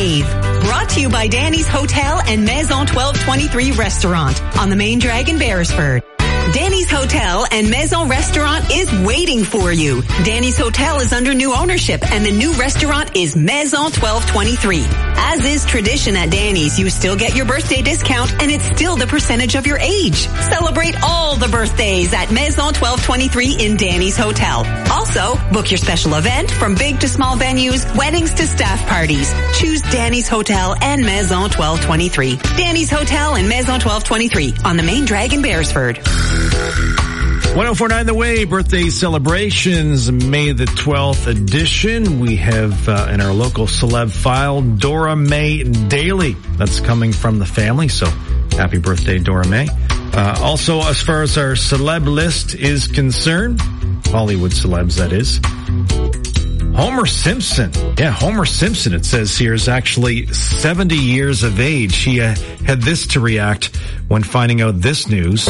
Wave. Brought to you by Danny's Hotel and Maison 1223 Restaurant on the main drag in Beresford. Danny's Hotel and Maison Restaurant is waiting for you. Danny's Hotel is under new ownership and the new restaurant is Maison 1223. As is tradition at Danny's, you still get your birthday discount and it's still the percentage of your age. Celebrate all the birthdays at Maison 1223 in Danny's Hotel. Also, book your special event from big to small venues, weddings to staff parties. Choose Danny's Hotel and Maison 1223. Danny's Hotel and Maison 1223 on the main drag in Beresford. 1049 The Wave, birthday celebrations, May the 12th edition. We have in our local celeb file, Dora Mae Daly. That's coming from the family, so happy birthday, Dora Mae. Also, as far as our celeb list is concerned, Hollywood celebs, that is. Homer Simpson. Yeah, Homer Simpson, it says here, is actually 70 years of age. He had this to react when finding out this news.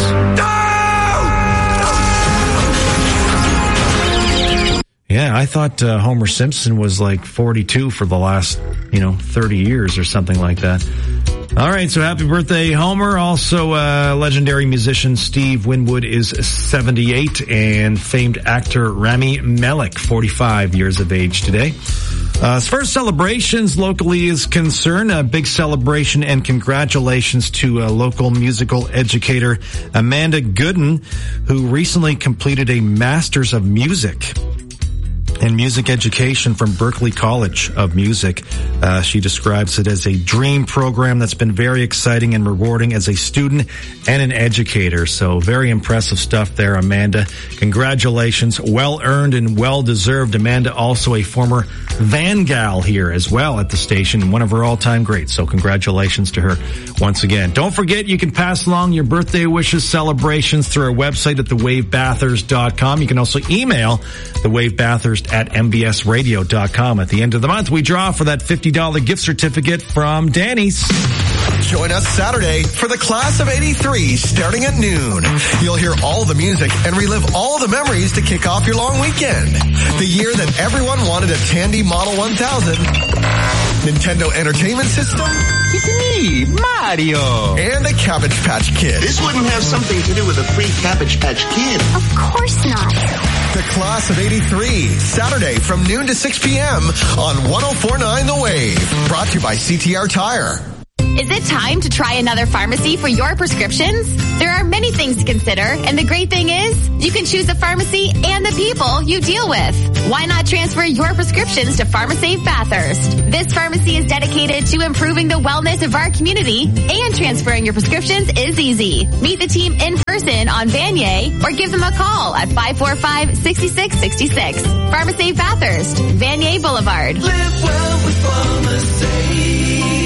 Yeah, I thought Homer Simpson was like 42 for the last, 30 years or something like that. All right, so happy birthday, Homer. Also, legendary musician Steve Winwood is 78, and famed actor Rami Malek, 45 years of age today. As far as celebrations locally is concerned, a big celebration and congratulations to local musical educator Amanda Gooden, who recently completed a Master's of Music in music education from Berklee College of Music. She describes it as a dream program that's been very exciting and rewarding as a student and an educator. So very impressive stuff there, Amanda. Congratulations. Well earned and well deserved. Amanda, also a former Van gal here as well at the station, one of her all-time greats. So congratulations to her once again. Don't forget, you can pass along your birthday wishes, celebrations through our website at thewavebathurst.com. You can also email thewavebathurst@mbsradio.com. At the end of the month, we draw for that $50 gift certificate from Danny's. Join us Saturday for the Class of 83 starting at noon. You'll hear all the music and relive all the memories to kick off your long weekend. The year that everyone wanted a Tandy Model 1000, Nintendo Entertainment System, it's me, Mario, and a Cabbage Patch Kid. This wouldn't have something to do with a free Cabbage Patch Kid. Of course not. The Class of 83, Saturday from noon to 6 p.m. on 1049 The Wave. Brought to you by CTR Tire. Is it time to try another pharmacy for your prescriptions? There are many things to consider, and the great thing is, you can choose the pharmacy and the people you deal with. Why not transfer your prescriptions to PharmaSafe Bathurst? This pharmacy is dedicated to improving the wellness of our community, and transferring your prescriptions is easy. Meet the team in person on Vanier, or give them a call at 545-6666. PharmaSafe Bathurst, Vanier Boulevard. Live well with PharmaSafe.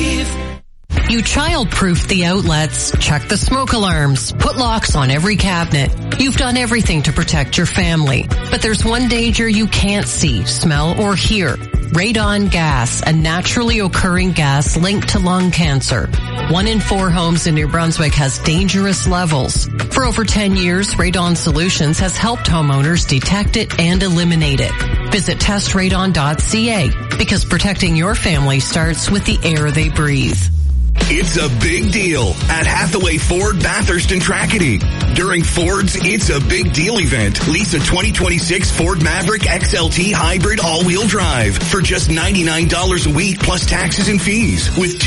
You child-proof the outlets, check the smoke alarms, put locks on every cabinet. You've done everything to protect your family. But there's one danger you can't see, smell, or hear. Radon gas, a naturally occurring gas linked to lung cancer. 1 in 4 homes in New Brunswick has dangerous levels. For over 10 years, Radon Solutions has helped homeowners detect it and eliminate it. Visit testradon.ca, because protecting your family starts with the air they breathe. It's a big deal at Hathaway Ford Bathurst and Tracadie. During Ford's It's a Big Deal event, lease a 2026 Ford Maverick XLT Hybrid all-wheel drive for just $99 a week plus taxes and fees with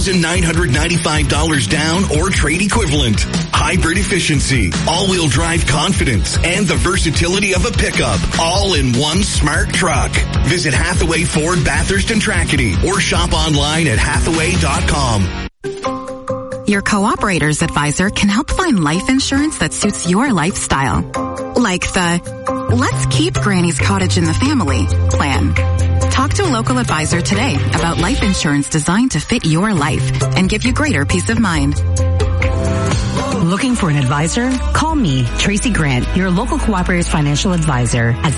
$2,995 down or trade equivalent. Hybrid efficiency, all-wheel drive confidence, and the versatility of a pickup, all in one smart truck. Visit Hathaway Ford Bathurst and Tracadie or shop online at hathaway.com. Your Co-operators advisor can help find life insurance that suits your lifestyle. Like the Let's Keep Granny's Cottage in the Family plan. Talk to a local advisor today about life insurance designed to fit your life and give you greater peace of mind. Looking for an advisor? Call me, Tracy Grant, your local Cooperators Financial Advisor at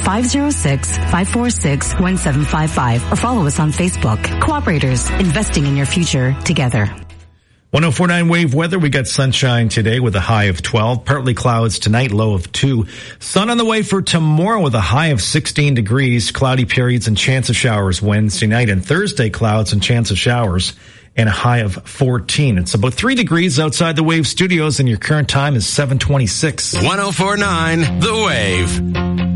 506-546-1755 or follow us on Facebook. Cooperators, investing in your future together. 104.9 Wave weather. We got sunshine today with a high of 12. Partly clouds tonight, low of 2. Sun on the way for tomorrow with a high of 16 degrees. Cloudy periods and chance of showers Wednesday night, and Thursday clouds and chance of showers and a high of 14. It's about 3 degrees outside the Wave studios, and your current time is 7:26. 104.9 The Wave.